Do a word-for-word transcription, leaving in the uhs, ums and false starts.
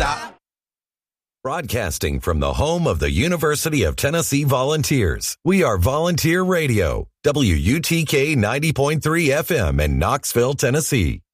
stop. Broadcasting from the home of the University of Tennessee Volunteers, we are Volunteer Radio, W U T K ninety point three F M in Knoxville, Tennessee.